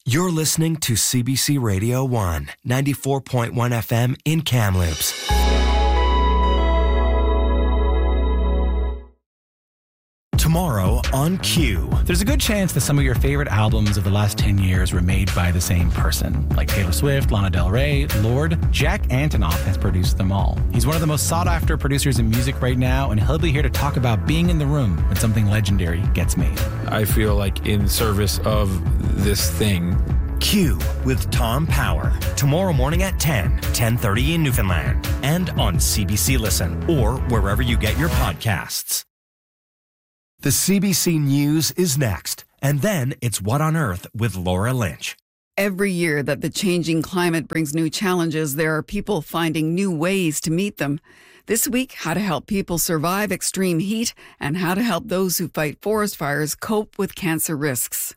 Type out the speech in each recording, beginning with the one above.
You're listening to CBC Radio 1, 94.1 FM in Kamloops. Tomorrow on Q. There's a good chance that some of your favorite albums of the last 10 years were made by the same person. Like Taylor Swift, Lana Del Rey, Lorde. Jack Antonoff has produced them all. He's one of the most sought-after producers in music right now, and he'll be here to talk about being in the room when something legendary gets made. I feel like in service of this thing. Q with Tom Power. Tomorrow morning at 10:30 in Newfoundland. And on CBC Listen or wherever you get your podcasts. The CBC News is next, and then it's What on Earth with Laura Lynch. Every year that the changing climate brings new challenges, there are people finding new ways to meet them. This week, how to help people survive extreme heat and how to help those who fight forest fires cope with cancer risks.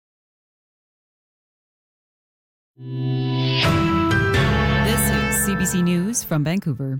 This is CBC News from Vancouver.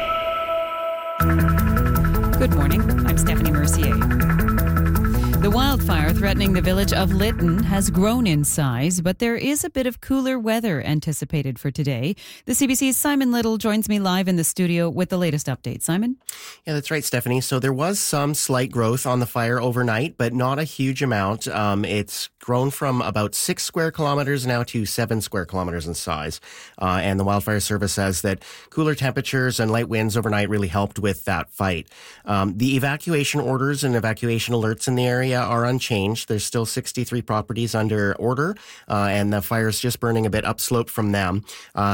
Good morning, I'm Stephanie Mercier. The wildfire threatening the village of Lytton has grown in size, but there is a bit of cooler weather anticipated for today. The CBC's Simon Little joins me live in the studio with the latest update. Simon? Yeah, that's right, Stephanie. So there was some slight growth on the fire overnight, but not a huge amount. It's grown from about 6 square kilometers now to 7 square kilometers in size. And the Wildfire Service says that cooler temperatures and light winds overnight really helped with that fight. The evacuation orders and evacuation alerts in the area are unchanged. There's still 63 properties under order, and the fire is just burning a bit upslope from them.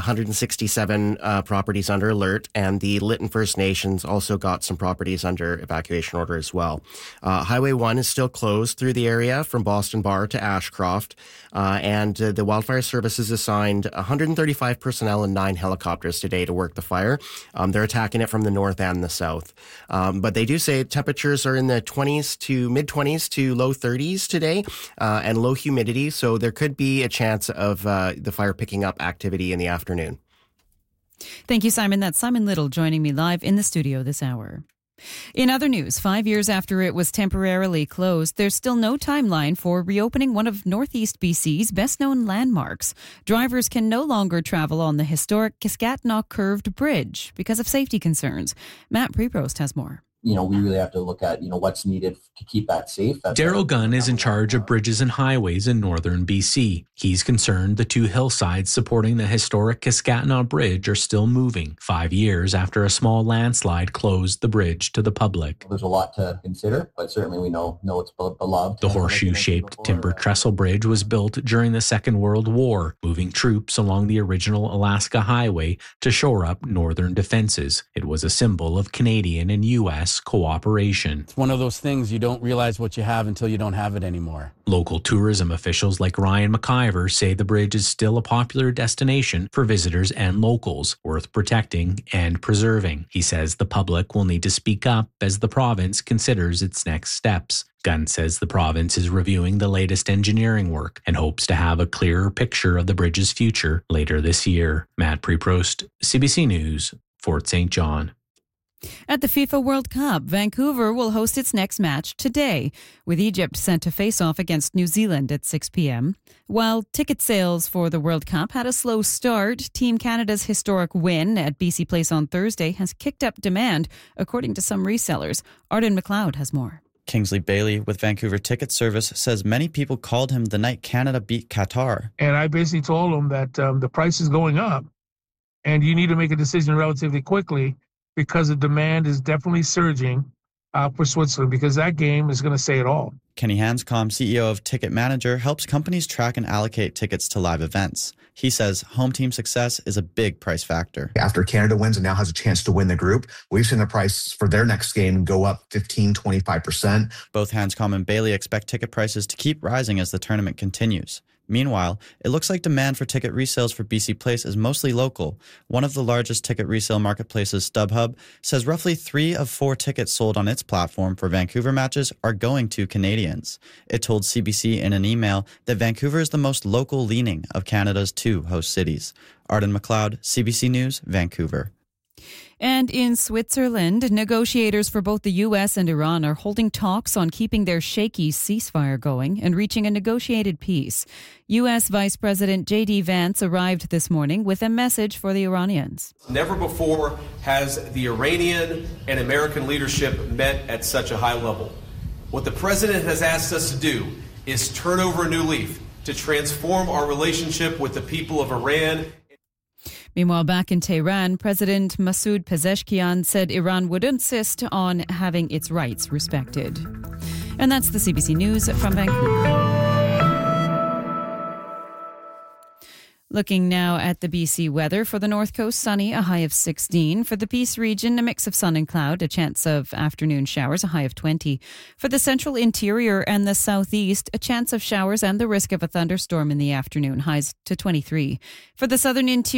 167 properties under alert, and the Lytton First Nations also got some properties under evacuation order as well. Highway 1 is still closed through the area from Boston Bar to Ashcroft, and the Wildfire Service has assigned 135 personnel and 9 helicopters today to work the fire. They're attacking it from the north and the south. But they do say temperatures are in the 20s to mid-20s to low 30s today, and low humidity, so there could be a chance of the fire picking up activity in the afternoon. Thank you, Simon. That's Simon Little joining me live in the studio this hour. In other news, 5 years after it was temporarily closed, there's still no timeline for reopening one of Northeast BC's best-known landmarks. Drivers can no longer travel on the historic Kiskatnaw Curved Bridge because of safety concerns. Matt Preprost has more. We really have to look at, what's needed to keep that safe. Daryl Gunn is in charge of bridges and highways in northern BC. He's concerned the 2 hillsides supporting the historic Kiskatnaw Bridge are still moving 5 years after a small landslide closed the bridge to the public. There's a lot to consider, but certainly we know it's beloved. The horseshoe-shaped timber trestle bridge was built during the Second World War, moving troops along the original Alaska Highway to shore up northern defenses. It was a symbol of Canadian and U.S. cooperation. It's one of those things you don't realize what you have until you don't have it anymore. Local tourism officials like Ryan McIver say the bridge is still a popular destination for visitors and locals, worth protecting and preserving. He says the public will need to speak up as the province considers its next steps. Gunn says the province is reviewing the latest engineering work and hopes to have a clearer picture of the bridge's future later this year. Matt Preprost, CBC News, Fort St. John. At the FIFA World Cup, Vancouver will host its next match today, with Egypt set to face off against New Zealand at 6 p.m. While ticket sales for the World Cup had a slow start, Team Canada's historic win at BC Place on Thursday has kicked up demand, according to some resellers. Arden McLeod has more. Kingsley Bailey with Vancouver Ticket Service says many people called him the night Canada beat Qatar. And I basically told him that the price is going up and you need to make a decision relatively quickly, because the demand is definitely surging for Switzerland, because that game is going to say it all. Kenny Hanscom, CEO of Ticket Manager, helps companies track and allocate tickets to live events. He says home team success is a big price factor. After Canada wins and now has a chance to win the group, we've seen the price for their next game go up 15, 25%. Both Hanscom and Bailey expect ticket prices to keep rising as the tournament continues. Meanwhile, it looks like demand for ticket resales for BC Place is mostly local. One of the largest ticket resale marketplaces, StubHub, says roughly 3 of 4 tickets sold on its platform for Vancouver matches are going to Canadians. It told CBC in an email that Vancouver is the most local-leaning of Canada's 2 host cities. Arden McLeod, CBC News, Vancouver. And in Switzerland, negotiators for both the U.S. and Iran are holding talks on keeping their shaky ceasefire going and reaching a negotiated peace. U.S. Vice President J.D. Vance arrived this morning with a message for the Iranians. Never before has the Iranian and American leadership met at such a high level. What the president has asked us to do is turn over a new leaf, to transform our relationship with the people of Iran. Meanwhile, back in Tehran, President Masoud Pezeshkian said Iran would insist on having its rights respected. And that's the CBC News from Vancouver. Looking now at the BC weather. For the North Coast, sunny, a high of 16. For the Peace region, a mix of sun and cloud, a chance of afternoon showers, a high of 20. For the central interior and the southeast, a chance of showers and the risk of a thunderstorm in the afternoon, highs to 23. For the southern interior,